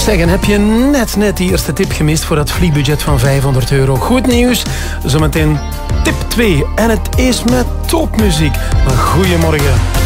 Zeg, en heb je net die eerste tip gemist voor dat vliegbudget van €500? Goed nieuws, zometeen tip 2. En het is met topmuziek. Maar goedemorgen.